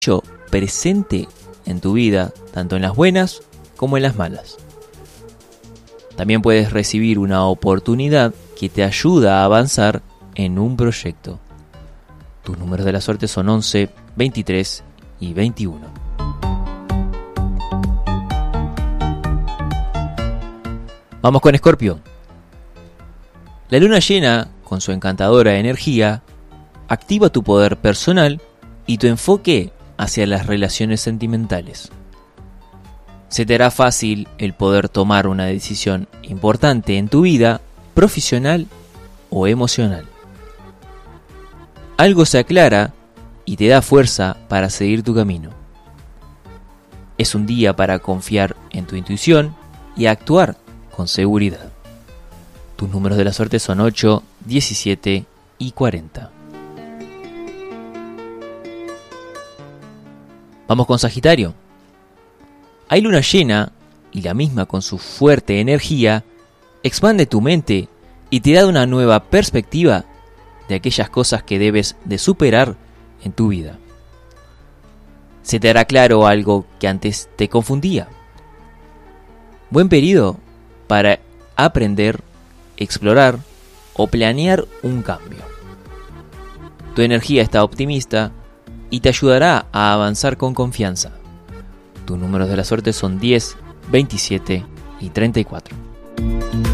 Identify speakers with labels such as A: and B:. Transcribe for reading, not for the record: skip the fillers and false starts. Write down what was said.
A: hecho presente en tu vida, tanto en las buenas como en las malas. También puedes recibir una oportunidad que te ayuda a avanzar en un proyecto. Tus números de la suerte son 11, 23 y 21. Vamos con Escorpio. La luna llena, con su encantadora energía, activa tu poder personal y tu enfoque hacia las relaciones sentimentales. Se te hará fácil el poder tomar una decisión importante en tu vida profesional o emocional. Algo se aclara y te da fuerza para seguir tu camino. Es un día para confiar en tu intuición y actuar con seguridad. Tus números de la suerte son 8, 17 y 40. Vamos con Sagitario. Hay luna llena y la misma con su fuerte energía expande tu mente y te da una nueva perspectiva de aquellas cosas que debes de superar en tu vida. Se te hará claro algo que antes te confundía. Buen periodo para aprender, explorar o planear un cambio. Tu energía está optimista y te ayudará a avanzar con confianza. Tus números de la suerte son 10, 27 y 34.